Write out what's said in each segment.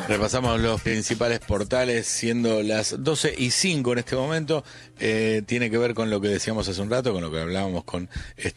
Repasamos los principales portales, siendo las 12:05 en este momento. Tiene que ver con lo que decíamos hace un rato, con lo que hablábamos con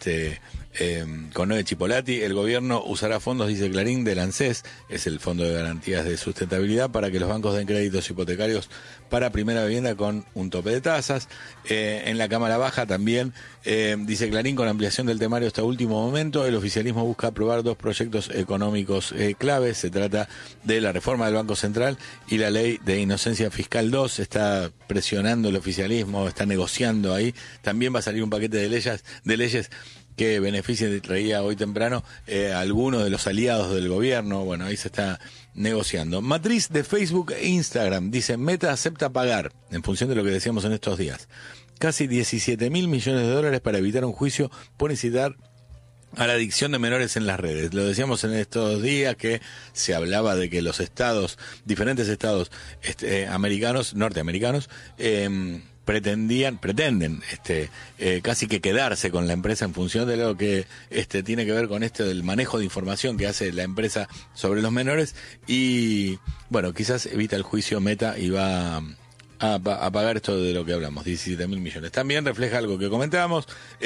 Noé Chipolati. El gobierno usará fondos, dice Clarín, del ANSES, es el Fondo de Garantías de Sustentabilidad, para que los bancos den créditos hipotecarios para primera vivienda con un tope de tasas. En la Cámara Baja también, dice Clarín, con ampliación del temario hasta último momento, el oficialismo busca aprobar dos proyectos económicos claves. Se trata de la reforma del Banco Central y la ley de inocencia fiscal 2. Está presionando el oficialismo, está negociando ahí. También va a salir un paquete de leyes que beneficien, traía hoy temprano, a algunos de los aliados del gobierno. Bueno, ahí se está negociando. Matriz de Facebook e Instagram, dice, Meta acepta pagar, en función de lo que decíamos en estos días, casi 17.000 millones de dólares para evitar un juicio por incitar a la adicción de menores en las redes. Lo decíamos en estos días, que se hablaba de que los diferentes estados norteamericanos, pretenden casi que quedarse con la empresa en función de lo que tiene que ver con del manejo de información que hace la empresa sobre los menores, y bueno, quizás evita el juicio Meta y va a pagar esto de lo que hablamos, 17.000 millones. También refleja algo que comentábamos,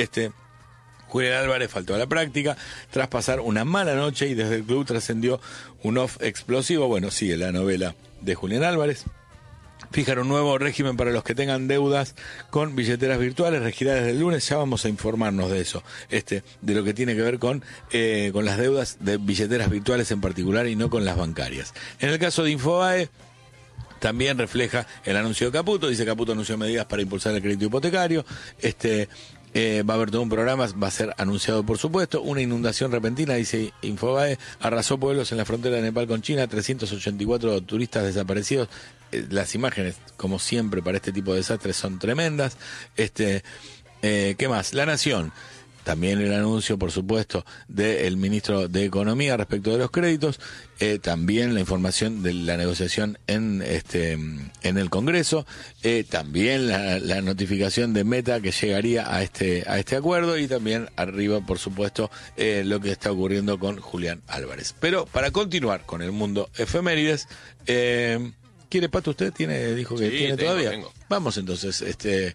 Julián Álvarez faltó a la práctica tras pasar una mala noche y desde el club trascendió un off explosivo. Bueno, sigue la novela de Julián Álvarez. Fijar un nuevo régimen para los que tengan deudas con billeteras virtuales, regirá desde el lunes. Ya vamos a informarnos de eso, de lo que tiene que ver con las deudas de billeteras virtuales en particular y no con las bancarias. En el caso de Infobae, también refleja el anuncio de Caputo. Dice, Caputo anunció medidas para impulsar el crédito hipotecario. Va a haber todo un programa, va a ser anunciado, por supuesto. Una inundación repentina, dice Infobae, arrasó pueblos en la frontera de Nepal con China, 384 turistas desaparecidos. Las imágenes, como siempre, para este tipo de desastres son tremendas. ¿Qué más? La Nación. También el anuncio, por supuesto, del ministro de Economía respecto de los créditos. También la información de la negociación en el Congreso. También la notificación de Meta que llegaría a este acuerdo. Y también arriba, por supuesto, lo que está ocurriendo con Julián Álvarez. Pero para continuar con el mundo efemérides, ¿quiere, Pato, usted? Dijo que tiene todavía. Tengo. Vamos entonces, ¿es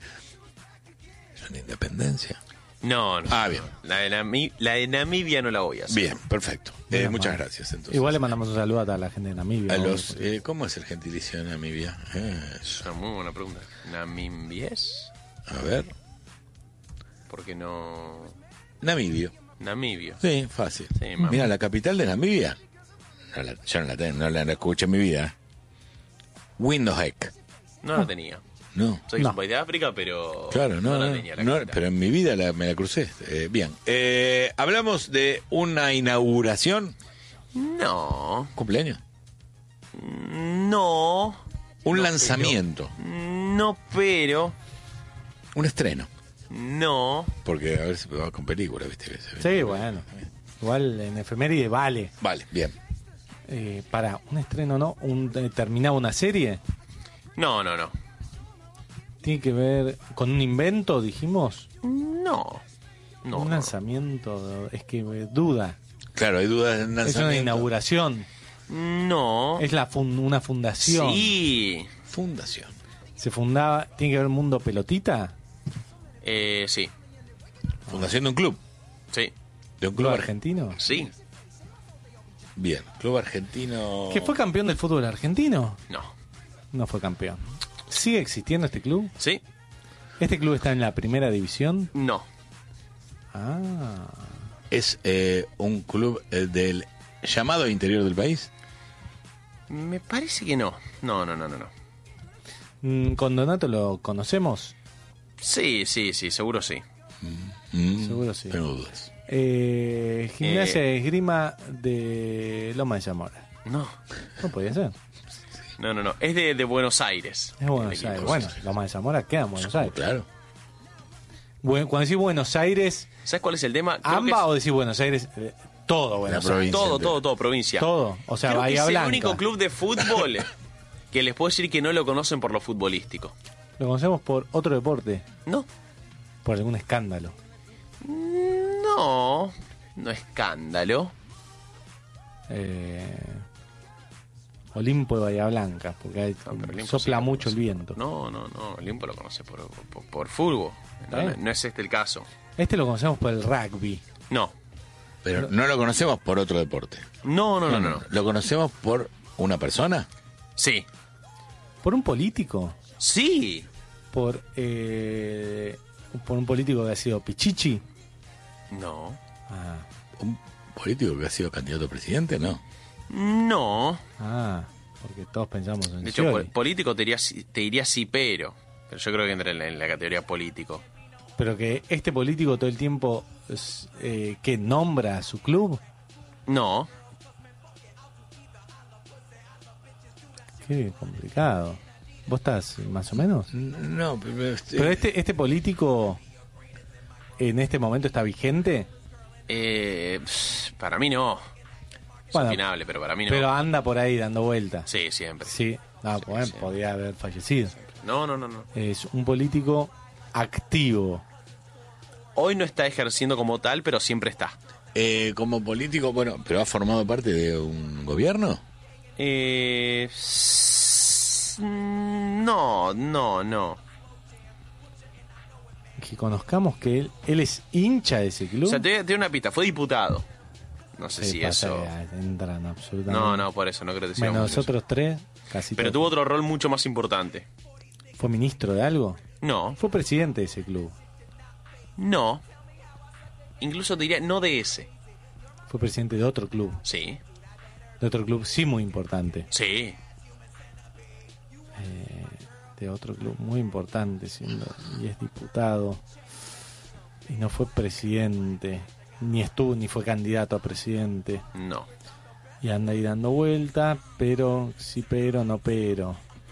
una independencia? No. Ah, bien. La de Namibia no la voy a hacer. Bien, perfecto. Muchas gracias, entonces. Igual le mandamos un saludo a toda la gente de Namibia. ¿Cómo es el gentilicio de Namibia? Es una muy buena pregunta. ¿Namibies? A ver. ¿Por qué no? Namibio. Sí, fácil. Sí, mira, la capital de Namibia. Yo no la tengo, no la escuché en mi vida. Windhoek. No la tenía. No. Soy un país de África, pero claro, no la tenía. Pero en mi vida me la crucé. Bien. Hablamos de una inauguración. No. ¿Cumpleaños? No. Un lanzamiento. No, pero. Un estreno. No. Porque a ver si va con película, ¿viste? Sí, bueno. Igual en efeméride vale. Vale, bien. Para un estreno, ¿no? ¿Terminaba una serie? No. ¿Tiene que ver con un invento, dijimos? No. Un lanzamiento, es que duda. Claro, hay dudas en lanzamiento. Es una inauguración. No. Es una fundación. Sí. Fundación. ¿Se fundaba? ¿Tiene que ver Mundo Pelotita? Sí. ¿Fundación de un club? Sí. ¿De un ¿Club argentino? Sí. Bien, club argentino. ¿Que fue campeón del fútbol argentino? No fue campeón. ¿Sigue existiendo este club? Sí. ¿Este club está en la primera división? No. Ah. ¿Es un club del llamado interior del país? Me parece que no. No. ¿Con Donato lo conocemos? Sí, seguro sí. Seguro sí. Tengo dudas. Gimnasia de Esgrima de Loma de Zamora. No podía ser. No. Es de Buenos Aires. Es Buenos Aires. Bueno, Loma de Zamora queda en Buenos Aires. Claro. Cuando decís Buenos Aires, ¿sabes cuál es el tema? ¿AMBA o decís Buenos Aires? Todo Buenos Aires. Todo, provincia. Todo. O sea, creo Bahía que es Blanca. el único club de fútbol que les puedo decir que no lo conocen por lo futbolístico. ¿Lo conocemos por otro deporte? No. ¿Por algún escándalo? No escándalo. Olimpo de Bahía Blanca, porque ahí pero Olimpo sopla sí lo mucho el conoce. viento. No, Olimpo lo conoce por fútbol. No es este el caso. Este lo conocemos por el rugby. No. Pero no lo conocemos por otro deporte. No. ¿Lo conocemos por una persona? Sí. ¿Por un político? Sí. ¿Por un político que ha sido Pichichi? No. Ah, ¿Un político que ha sido candidato a presidente? No. No. porque todos pensamos en De hecho, Scioli. político te diría sí, pero yo creo que entra en la categoría político. Pero que este político todo el tiempo que nombra a su club. No. Qué complicado. ¿Vos estás más o menos? No, Pero este político en este momento está vigente. Para mí no. Es Bueno, opinable, pero para mí no. Pero anda por ahí dando vueltas. Sí, siempre. Sí. Bueno, sí. podía haber fallecido. No. Es un político activo. Hoy no está ejerciendo como tal, pero siempre está. Como político, bueno, pero ha formado parte de un gobierno. No. Que conozcamos que él es hincha de ese club. O sea, te doy una pista. Fue diputado. No sé si pasa eso... que entran absolutamente. No, por eso. No creo que sea Bueno, nosotros tres, casi Pero todos. tuvo otro rol mucho más importante. ¿Fue ministro de algo? No. Fue presidente de ese club. No. Incluso te diría no de ese. Fue presidente de otro club. Sí. De otro club sí muy importante. Sí. De otro club muy importante. Y es diputado. Y no fue presidente. Ni fue candidato a presidente. No. Y anda ahí dando vuelta. Pero, sí, pero, no, pero.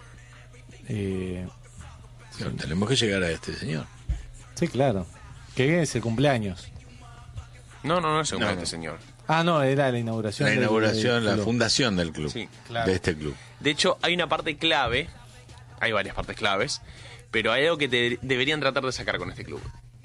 Pero tenemos que llegar a este señor. Sí, claro. Que es el cumpleaños. No es un No. este señor. No, era la inauguración. La inauguración, la club. fundación del club. Sí, claro. De este club. De hecho, hay una parte clave. Hay varias partes claves. Pero hay algo que deberían tratar de sacar con este club.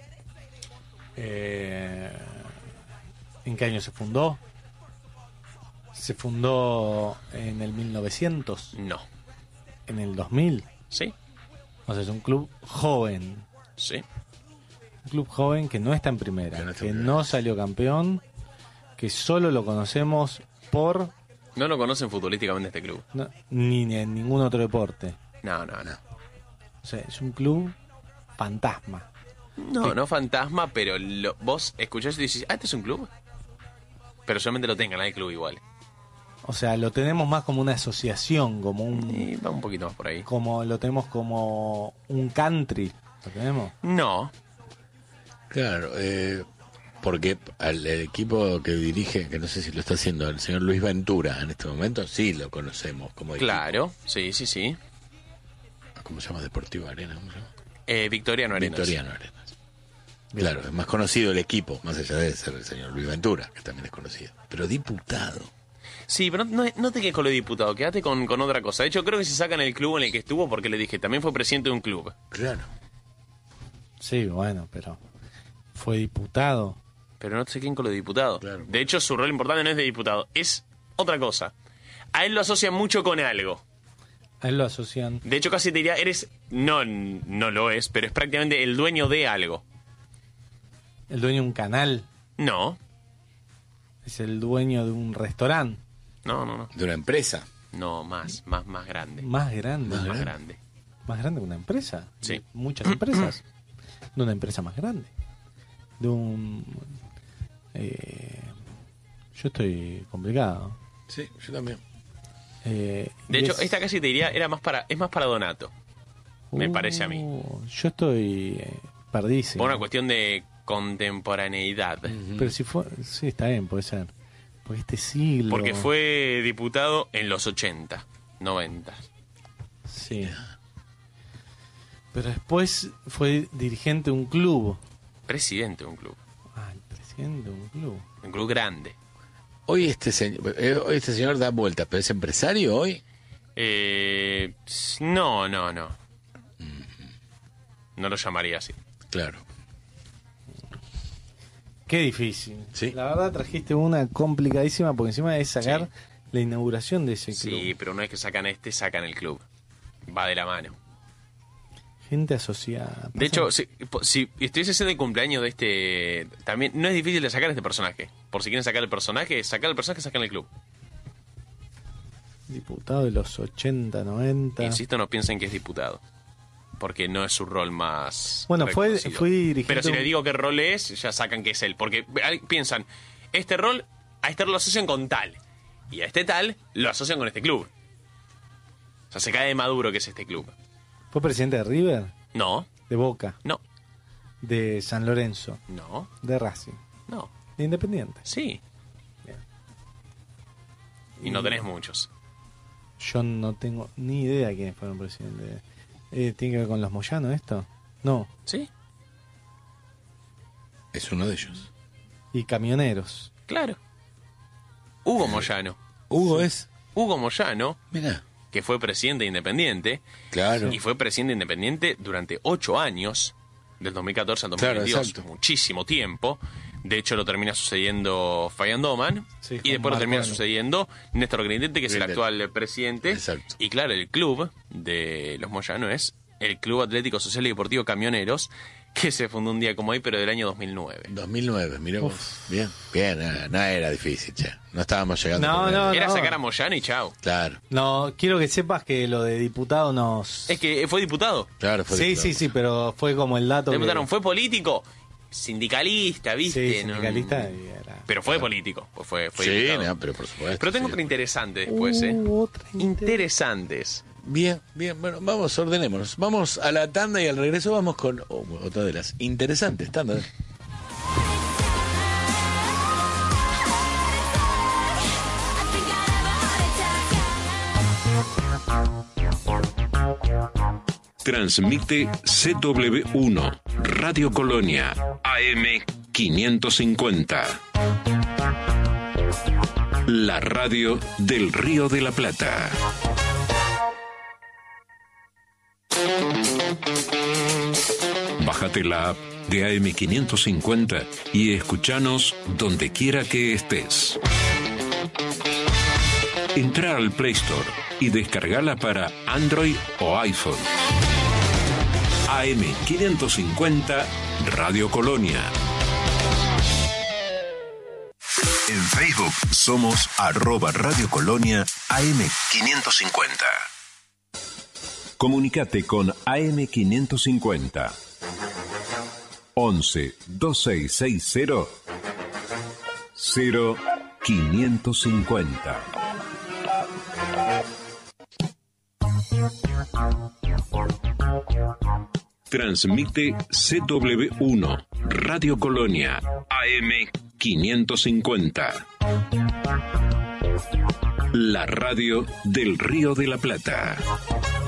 ¿En qué año se fundó? Se fundó en el 1900, No. en el 2000. ¿Sí? O sea, es un club joven. Sí. Un club joven que no está en primera, Que no está que en primera. no salió campeón, que solo lo conocemos por No lo conocen futbolísticamente este club. ni en ningún otro deporte. No. O sea, es un club fantasma. No fantasma, pero vos escuchás y dices, este es un club. Pero solamente lo tengan el club igual. O sea, lo tenemos más como una asociación, como Y va un poquito más por ahí. lo tenemos como un country. ¿Lo tenemos? No. Claro, porque el equipo que dirige, que no sé si lo está haciendo el señor Luis Ventura en este momento, sí lo conocemos como equipo. Claro, sí. ¿Cómo se llama? Deportivo Arena, ¿cómo se llama? Victoriano Arenas. Victoriano Arenas. Claro, es más conocido el equipo, más allá de ser el señor Luis Ventura, que también es conocido. Pero diputado. Sí, pero no te quedes con lo de diputado, quédate con otra cosa. De hecho, creo que se sacan el club en el que estuvo porque le dije, también fue presidente de un club. Claro. Sí, bueno, pero fue diputado. Pero no sé quién con lo de diputado. Claro. De hecho, su rol importante no es de diputado, es otra cosa. A él lo asocian mucho con algo. A él lo asocian. De hecho, casi te diría, no lo es, pero es prácticamente el dueño de algo. El dueño de un canal. No. Es el dueño de un restaurante. No. De una empresa. No, más grande. Más grande. Más grande. Más grande que una empresa. Sí. De muchas empresas. De una empresa más grande. De un... yo estoy complicado. Sí, yo también. De hecho, esta casi te diría, es más para Donato. Me parece a mí. Yo estoy perdísimo. Por una cuestión de contemporaneidad. Pero si fue... Sí, está bien, puede ser. Porque este siglo... Porque fue diputado en los 80, 90. Sí. Pero después fue dirigente de un club. Presidente de un club. El presidente de un club. Un club grande. Hoy este señor da vueltas, pero es empresario hoy. No. No lo llamaría así. Claro. Qué difícil. Sí. La verdad trajiste una complicadísima porque encima es sacar la inauguración de ese club. Sí, pero una vez que sacan sacan el club. Va de la mano. Gente asociada. De hecho, si estuviese siendo el cumpleaños de este... También no es difícil de sacar este personaje. Por si quieren sacan el personaje, sacan el club. Diputado de los 80, 90. Insisto, no piensen que es diputado. Porque no es su rol más... Bueno, reconocido. fue dirigente. Pero si le digo qué rol es, ya sacan que es él. Porque piensan, a este rol lo asocian con tal. Y a este tal lo asocian con este club. O sea, se cae de maduro que es este club. ¿Fue presidente de River? No, De Boca. no, De San Lorenzo. no, De Racing. no. De Independiente. Sí. Bien. Y no tenés muchos. Yo no tengo ni idea de quiénes fueron presidentes. ¿Tiene que ver con los Moyano esto? No. ¿Sí? Es uno de ellos. Y camioneros. Claro. Hugo Moyano. Hugo es. Hugo Moyano, Mirá. que fue presidente Independiente, Claro. y fue presidente Independiente durante 8 años, del 2014 al 2022, Claro, exacto. muchísimo tiempo. De hecho, lo termina sucediendo Fabián Doman, Sí, y con después lo termina Marconi. sucediendo Néstor Grindetti, que es el Grindetti. actual presidente. Exacto. Y claro, el club de los Moyano es el Club Atlético Social y Deportivo Camioneros, que se fundó un día como hoy, pero del año 2009. 2009, mirá vos. Bien, no era difícil, che. No estábamos llegando. No, por no, ahí. Era sacar a Moyano y chao. Claro, No, quiero que sepas que lo de diputado nos... Es que fue diputado. claro. Fue Sí, diputado. sí, pero fue como el dato Le que... preguntaron, ¿fue político? Sindicalista, ¿viste? Sí, No- sindicalista y era... Pero fue político, pues fue Sí, diputado. no, pero por supuesto. Pero tengo sí. otra interesante después, ¿eh? Otra Interesantes. Bien, bueno, vamos, ordenémonos. Vamos a la tanda y al regreso vamos con otra de las interesantes tandas. Transmite CW1, Radio Colonia, AM 550. La radio del Río de la Plata. Bájate la app de AM 550 y escuchanos donde quiera que estés. Entra al Play Store y descargala para Android o iPhone. AM 550 Radio Colonia. En Facebook somos @Radio Colonia AM 550. Comunicate con AM 550. 11 2660 0550. Transmite CW1, Radio Colonia, AM 550. La radio del Río de la Plata.